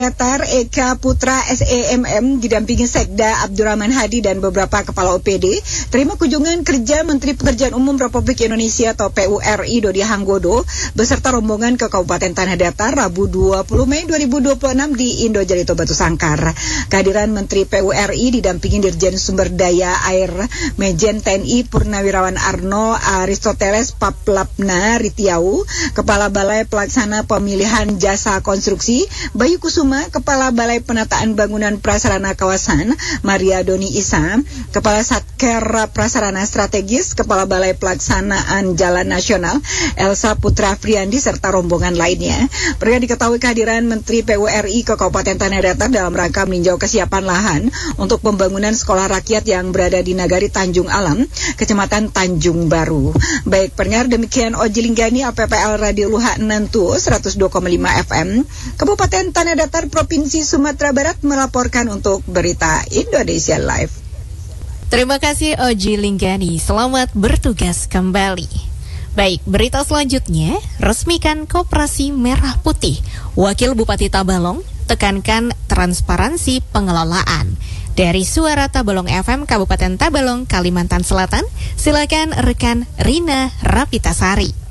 Datar Eka Putra SEMM didampingi Sekda Abdurrahman Hadi dan beberapa kepala OPD terima kunjungan kerja Menteri Pekerjaan Umum Republik Indonesia atau PURI Dodi Hanggodo beserta rombongan ke Kabupaten Tanah Datar Rabu 20 Mei 2026 di Indojarito Batu Sangkar. Kehadiran Menteri PURI didampingi Dirjen Sumber Daya Air Mejen TNI Purnawirawan Arno Aristoteles Paplapna Ritiau, Kepala Balai Pelaksana Pemilihan Jasa Konstruksi Bayu Kusuma, Kepala Balai Penataan Bangunan Prasarana Kawasan Maria Doni Isa, Kepala Satker Prasarana Strategis, Kepala Balai Pelaksanaan Jalan Nasional Elsa Putra Friandi serta rombongan lainnya. Mereka diketahui kehadiran Menteri PURI ke Kabupaten Tanah Datar dalam rangka meninjau kesiapan lahan untuk pembangunan sekolah rakyat yang berada di Nagari Tanjung Alam, Kecamatan Tanjung Baru. Baik pendengar, demikian Oji Linggani APPL Radio Luha Nentu 102,5 FM Kabupaten Tanah Datar Provinsi Sumatera Barat melaporkan untuk Berita Indonesia Live. Terima kasih Oji Linggani, selamat bertugas kembali. Baik, berita selanjutnya, resmikan Koperasi Merah Putih. Wakil Bupati Tabalong tekankan transparansi pengelolaan. Dari Suara Tabalong FM Kabupaten Tabalong, Kalimantan Selatan, silakan rekan Rina Rapitasari.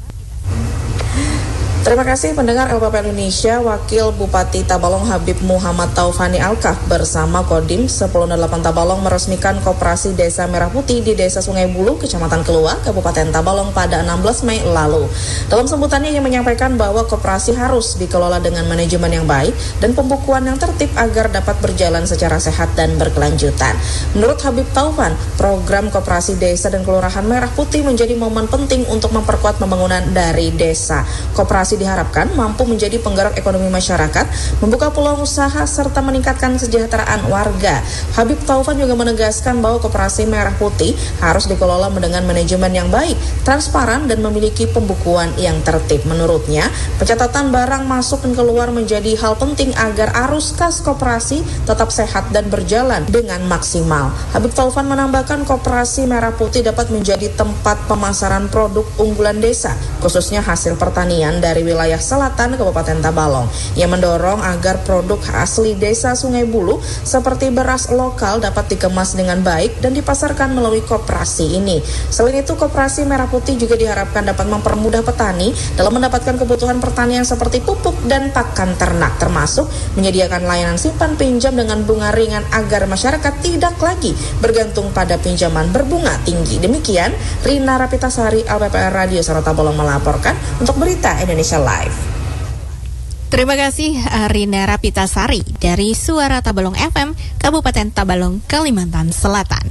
Terima kasih pendengar LPP Indonesia. Wakil Bupati Tabalong Habib Muhammad Taufani Alkaf bersama Kodim 108 Tabalong meresmikan Koperasi Desa Merah Putih di Desa Sungai Bulu, Kecamatan Kelua, Kabupaten Tabalong pada 16 Mei lalu. Dalam sambutannya ia menyampaikan bahwa koperasi harus dikelola dengan manajemen yang baik dan pembukuan yang tertib agar dapat berjalan secara sehat dan berkelanjutan. Menurut Habib Taufan, program Koperasi Desa dan Kelurahan Merah Putih menjadi momen penting untuk memperkuat pembangunan dari desa. Koperasi diharapkan mampu menjadi penggerak ekonomi masyarakat, membuka peluang usaha serta meningkatkan kesejahteraan warga. Habib Taufan juga menegaskan bahwa Koperasi Merah Putih harus dikelola dengan manajemen yang baik, transparan dan memiliki pembukuan yang tertib. Menurutnya, pencatatan barang masuk dan keluar menjadi hal penting agar arus kas koperasi tetap sehat dan berjalan dengan maksimal. Habib Taufan menambahkan Koperasi Merah Putih dapat menjadi tempat pemasaran produk unggulan desa, khususnya hasil pertanian dari wilayah selatan Kabupaten Tabalong. Ia mendorong agar produk asli desa Sungai Bulu seperti beras lokal dapat dikemas dengan baik dan dipasarkan melalui koperasi ini. Selain itu, Koperasi Merah Putih juga diharapkan dapat mempermudah petani dalam mendapatkan kebutuhan pertanian seperti pupuk dan pakan ternak, termasuk menyediakan layanan simpan pinjam dengan bunga ringan agar masyarakat tidak lagi bergantung pada pinjaman berbunga tinggi. Demikian Rina Rapitasari, LPPR Radio Suara Tabalong melaporkan untuk Berita Indonesia Live. Terima kasih Rina Rapitasari dari Suara Tabalong FM Kabupaten Tabalong, Kalimantan Selatan.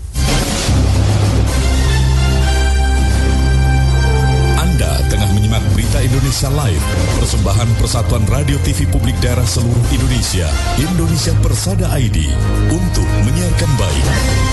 Anda tengah menyimak Berita Indonesia Live, persembahan Persatuan Radio TV Publik Daerah seluruh Indonesia, Indonesia Persada ID, untuk menyiarkan baik.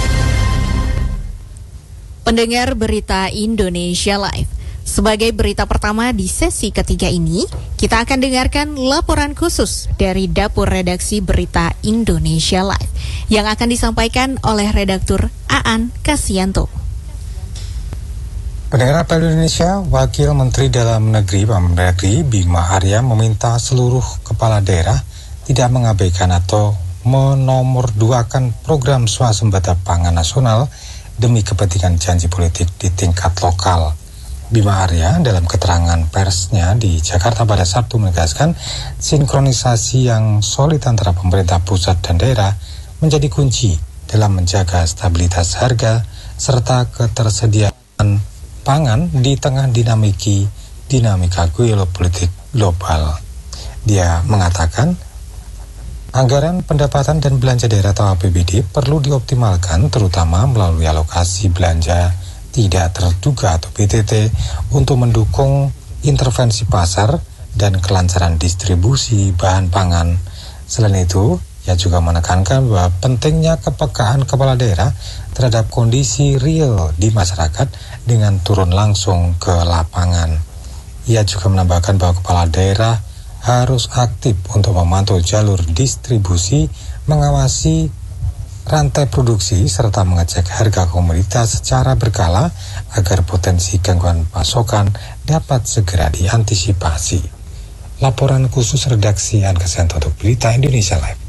Pendengar Berita Indonesia Live, sebagai berita pertama di sesi ketiga ini, kita akan dengarkan laporan khusus dari Dapur Redaksi Berita Indonesia Live yang akan disampaikan oleh redaktur Aan Kasianto. Pendengar Apel Indonesia, Wakil Menteri Dalam Negeri Pemendagri Bima Arya meminta seluruh kepala daerah tidak mengabaikan atau menomorduakan program swasembada pangan nasional demi kepentingan janji politik di tingkat lokal. Bima Arya dalam keterangan persnya di Jakarta pada Sabtu menegaskan sinkronisasi yang solid antara pemerintah pusat dan daerah menjadi kunci dalam menjaga stabilitas harga serta ketersediaan pangan di tengah dinamika geopolitik global. Dia mengatakan anggaran pendapatan dan belanja daerah atau APBD perlu dioptimalkan terutama melalui alokasi belanja tidak terduga atau BTT untuk mendukung intervensi pasar dan kelancaran distribusi bahan pangan. Selain itu, ia juga menekankan bahwa pentingnya kepekaan kepala daerah terhadap kondisi real di masyarakat dengan turun langsung ke lapangan. Ia juga menambahkan bahwa kepala daerah harus aktif untuk memantau jalur distribusi, mengawasi rantai produksi serta mengecek harga komoditas secara berkala agar potensi gangguan pasokan dapat segera diantisipasi. Laporan khusus redaksi Ankesanto untuk Berita Indonesia Live.